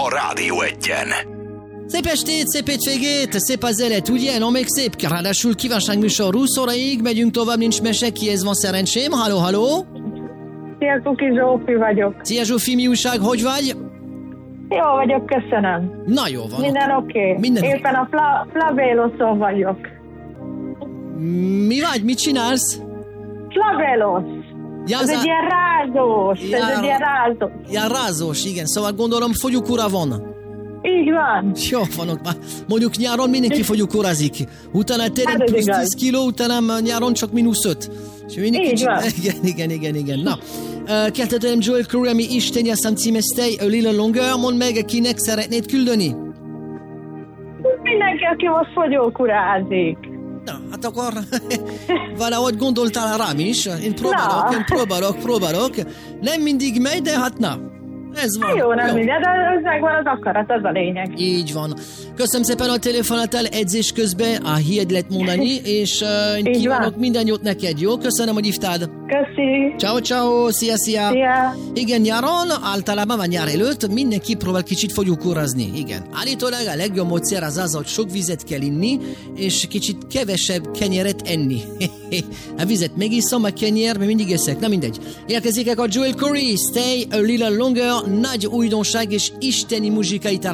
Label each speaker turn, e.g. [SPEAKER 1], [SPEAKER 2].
[SPEAKER 1] a Rádió Egyen.
[SPEAKER 2] Szép estét, szép hétvégét, szép az élet, ugye? No, még szép. Ráadásul kívánságműsor 20 óraig, megyünk tovább, nincs mese, kihez van szerencsém. Halló, halló!
[SPEAKER 3] Szia, Kuki, Zsófi vagyok.
[SPEAKER 2] Szia Zsófi, mi újság, hogy vagy?
[SPEAKER 3] Jó vagyok, köszönöm.
[SPEAKER 2] Na jó van.
[SPEAKER 3] Minden oké.
[SPEAKER 2] Minden
[SPEAKER 3] Éppen a Flavéloszon vagyok.
[SPEAKER 2] Mi vagy? Mit csinálsz?
[SPEAKER 3] Flavélosz. Ez egy ilyen rázós. Ez egy ilyen rázós.
[SPEAKER 2] Ja, rázós, igen. Szóval gondolom fogyókúra van.
[SPEAKER 3] Így van.
[SPEAKER 2] Jó van, mondjuk nyáron mindenki fogyókúrázik. Utána tényleg plusz 10 kiló, utána nyáron csak -5.
[SPEAKER 3] Így van.
[SPEAKER 2] Igen. Na, keltetően Joel Corey, ami Isten szám címe Stay a Little Longer, mondd meg, kinek szeretnéd küldeni?
[SPEAKER 3] Mindenki, aki most fogyókúrázik.
[SPEAKER 2] Na, hát akkor valahogy gondoltál rám is. Én próbálok. Nem mindig megy, de hát na. Ez van.
[SPEAKER 3] Jó, nem minden, de ez megvan az akarat, az a lényeg.
[SPEAKER 2] Így van. Köszönöm szépen a telefonátál edzés közben, a hied lehet mondani, és én kívánok minden jót neked, jó? Köszönöm, hogy hívtál.
[SPEAKER 3] Köszi.
[SPEAKER 2] Ciao, szia.
[SPEAKER 3] Szia.
[SPEAKER 2] Igen, nyáron, általában van nyár előtt, mindenki próbál kicsit fogyókúrázni. Igen. Állítólag a legjobb módszer az, hogy sok vizet kell inni, és kicsit kevesebb kenyeret enni. A vizet megiszom, a kenyer, mert mindig eszek, na mindegy. Érkezik a Joel Corey, Stay a Little Longer, nagy újdonság és isteni muzsikait